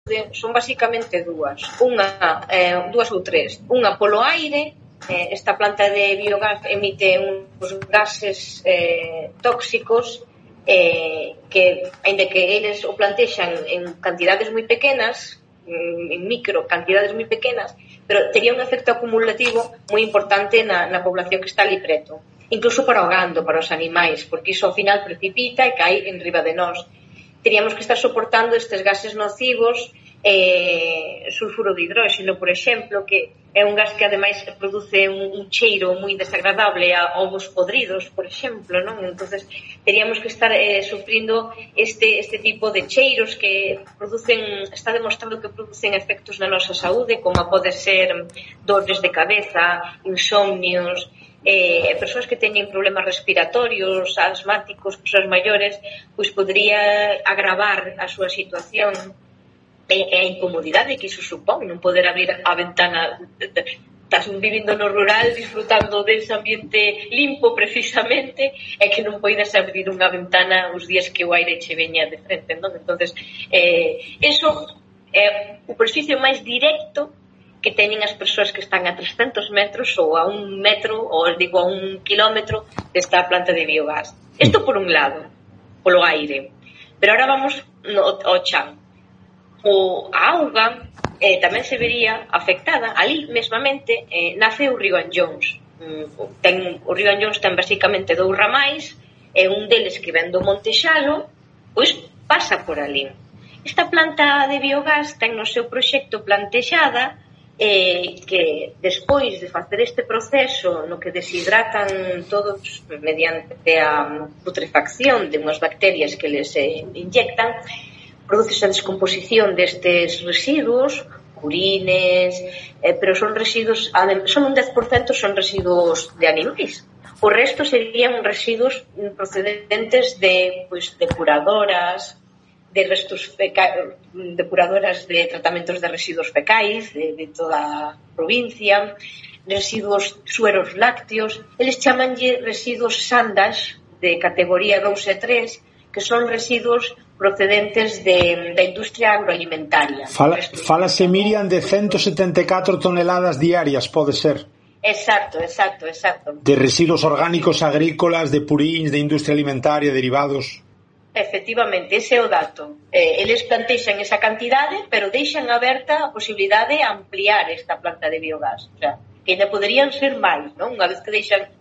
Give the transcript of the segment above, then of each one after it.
son basicamente dúas ou tres. Unha polo aire, esta planta de biogás emite uns gases tóxicos que, aínda que eles o plantexan en cantidades moi pequenas, en micro cantidades moi pequenas, pero tería un efecto acumulativo moi importante na población que está ali preto, incluso para o gando, para os animais, porque iso ao final precipita e cae en riba de nós. Teríamos que estar soportando estes gases nocivos, sulfuro de hidróxeno, por exemplo, que é un gas que ademais produce un cheiro moi desagradable a ovos podridos, por exemplo, non? Entonces teríamos que estar sufrindo este tipo de cheiros que producen, está demostrado que producen efectos na nosa saúde, como pode ser dores de cabeza, insomnios, persoas que teñen problemas respiratorios, asmáticos, persoas maiores, pois podría agravar a súa situación e a incomodidade que iso supón, non poder abrir a ventana. Estás vivindo no rural, disfrutando dese ambiente limpo precisamente, e que non poidas abrir unha ventana os días que o aire che veña de frente, non? Entonces, eso é o perjuízo máis directo que teñen as persoas que están a 300 metros ou a 1 metro, ou digo a 1 kilómetro desta planta de biogás. Isto por un lado, polo aire. Pero ahora vamos ao chan. A auga tamén se vería afectada. Ali mesmamente nace o río Anllóns. O río Anllóns ten basicamente 2 ramais, e un deles que ven do Monte Xalo, pois pasa por ali. Esta planta de biogás ten no seu proxecto plantexada que despois de facer este proceso no que deshidratan todos mediante a putrefacción de unhas bacterias que les inyectan, produce a descomposición destes residuos, purines, pero son residuos, son un 10% son residuos de animais. O resto serían residuos procedentes de depuradoras, de restos depuradoras de tratamentos de residuos fecais de toda a provincia, residuos sueros lácteos. Eles chamanlle residuos SANDAX de categoría 2 e 3, que son residuos procedentes da industria agroalimentaria. Fálase, Miriam, de 174 toneladas diarias, pode ser? Exacto. De residuos orgánicos agrícolas, de purins, de industria alimentaria, derivados. Efectivamente, ese é o dato. Eles plantexan esa cantidade, pero deixan aberta a posibilidade de ampliar esta planta de biogás. O sea, que ainda poderían ser máis, non? Unha vez que deixan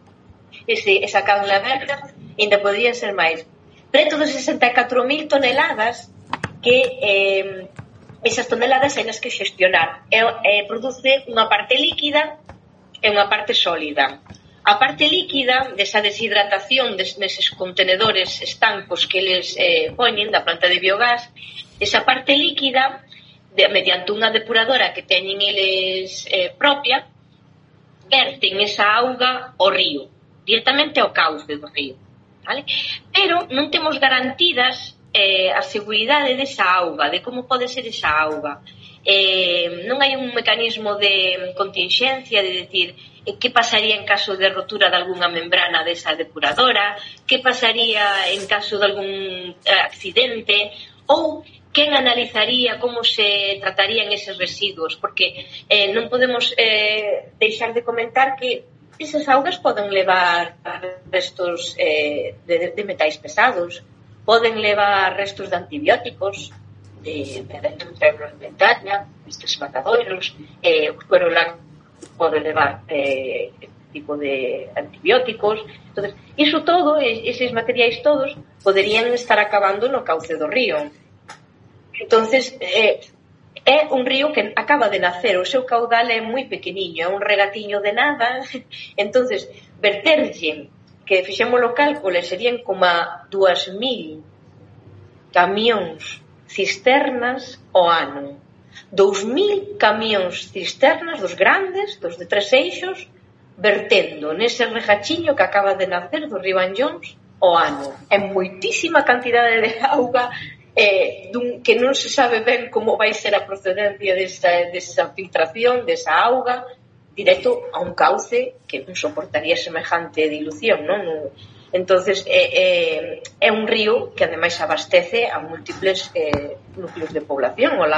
esa canla aberta, ainda poderían ser máis. Preto de 64.000 toneladas que esas toneladas hai nas que xestionar. Produce unha parte líquida e unha parte sólida. A parte líquida desa deshidratación neses contenedores estancos que eles poñen da planta de biogás, esa parte líquida, mediante unha depuradora que teñen eles propia, verten esa auga ao río, directamente ao cauce do río. Vale? Pero non temos garantidas a seguridade desa auga, de como pode ser esa auga. Non hai un mecanismo de contingencia, de decir que pasaría en caso de rotura de algunha membrana desa depuradora, que pasaría en caso de algún accidente, ou quen analizaría como se tratarían eses residuos, porque non podemos deixar de comentar que esas augas poden levar restos de metais pesados, poden levar restos de antibióticos, de industria agroalimentaria, estes matadoiros, o suero lácteo pode levar tipo de antibióticos. Entonces, iso todo, eses materiais todos, poderían estar acabando no cauce do río. Entonces, é un río que acaba de nacer, o seu caudal é moi pequeniño, é un regatiño de nada. Entonces, verterlle, que fixemos o cálculo, serían como 2.000 camións cisternas ao ano. 2.000 camións cisternas dos grandes, dos de 3 eixos, vertendo nese regachiño que acaba de nacer do río Anllóns ao ano. É moitísima cantidade de auga que non se sabe ben como vai ser a procedencia desa filtración, desa auga, directo a un cauce que non soportaría semejante dilución, non? Entonces é un río que ademais abastece a múltiples núcleos de población.